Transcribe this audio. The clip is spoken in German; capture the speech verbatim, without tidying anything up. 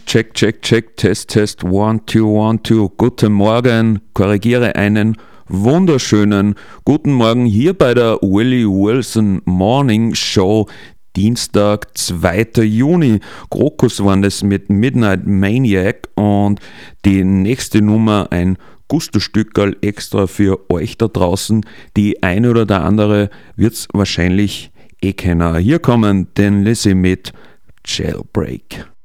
Check, check, check, Test, Test, one, two, one, two. Guten Morgen, korrigiere einen wunderschönen guten Morgen hier bei der Willie Wilson Morning Show. Dienstag, zweiter Juni. Krokus waren das mit Midnight Maniac und die nächste Nummer ein Gusto-Stückerl extra für euch da draußen. Die eine oder der andere wird's wahrscheinlich eh kennen. Hier kommen den Lizzie mit Jailbreak.